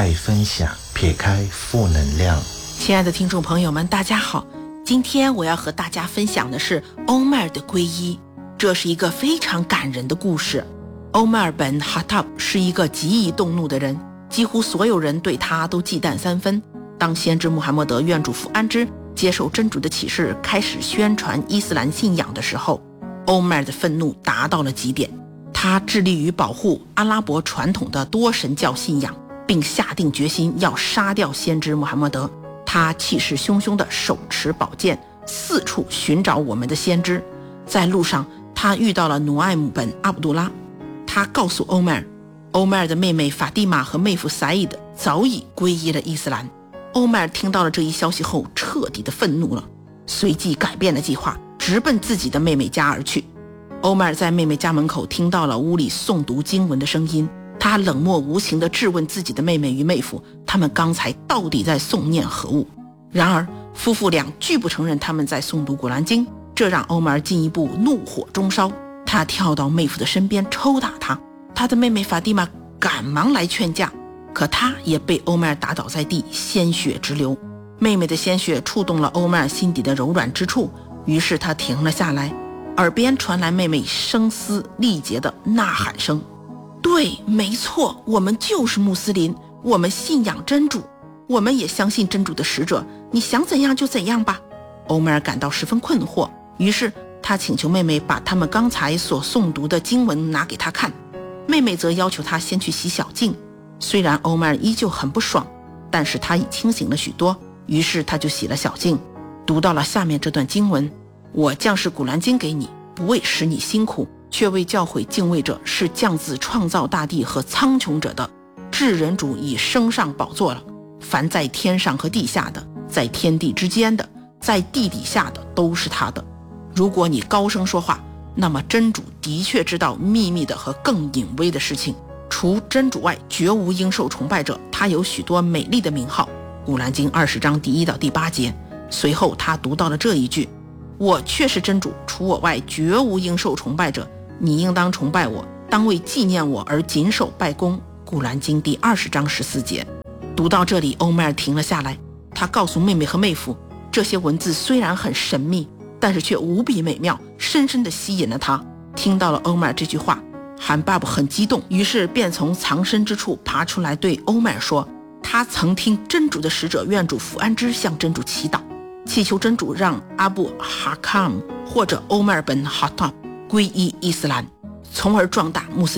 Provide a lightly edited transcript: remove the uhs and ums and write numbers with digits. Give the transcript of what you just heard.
爱分享，撇开负能量。 亲爱的听众朋友们，大家好，今天我要和大家分享的是欧麦尔的皈依。这是一个非常感人的故事。欧麦尔本哈塔布是一个极易动怒的人，几乎所有人对他都忌惮三分。当先知穆罕默德愿主福安之接受真主的启示，开始宣传伊斯兰信仰的时候，欧麦尔的愤怒达到了极点。他致力于保护阿拉伯传统的多神教信仰，并下定决心要杀掉先知穆罕默德。他气势汹汹地手持宝剑，四处寻找我们的先知。在路上，他遇到了努艾姆本阿卜杜拉。他告诉欧麦尔，欧麦尔的妹妹法蒂玛和妹夫赛义德早已皈依了伊斯兰。欧麦尔听到了这一消息后，彻底的愤怒了，随即改变了计划，直奔自己的妹妹家而去。欧麦尔在妹妹家门口听到了屋里诵读经文的声音，他冷漠无情地质问自己的妹妹与妹夫，他们刚才到底在诵念何物？然而夫妇俩拒不承认他们在诵读古兰经，这让欧麦尔进一步怒火中烧。他跳到妹夫的身边抽打他，他的妹妹法蒂玛赶忙来劝架，可他也被欧麦尔打倒在地，鲜血直流。妹妹的鲜血触动了欧麦尔心底的柔软之处，于是他停了下来，耳边传来妹妹声嘶力竭的呐喊声：对，没错，我们就是穆斯林，我们信仰真主，我们也相信真主的使者，你想怎样就怎样吧。欧麦尔感到十分困惑，于是他请求妹妹把他们刚才所诵读的经文拿给他看。妹妹则要求他先去洗小净。虽然欧麦尔依旧很不爽，但是他已清醒了许多，于是他就洗了小净，读到了下面这段经文：我降示古兰经给你，不为使你辛苦，却为教诲敬畏者，是降自创造大地和苍穹者的。至人主已升上宝座了，凡在天上和地下的，在天地之间的，在地底下的，都是他的。如果你高声说话，那么真主的确知道秘密的和更隐微的事情。除真主外，绝无应受崇拜者。他有许多美丽的名号。古兰经20章第1到第8节。随后他读到了这一句：我却是真主，除我外绝无应受崇拜者，你应当崇拜我，当为纪念我而谨守拜功。古兰经第20章14节。读到这里，欧麦尔停了下来，他告诉妹妹和妹夫，这些文字虽然很神秘，但是却无比美妙，深深地吸引了他。听到了欧麦尔这句话，韩巴布很激动，于是便从藏身之处爬出来对欧麦尔说，他曾听真主的使者愿主福安之向真主祈祷，祈求真主让阿布哈卡姆或者欧麦尔本哈塔皈依伊斯兰，从而壮大穆斯林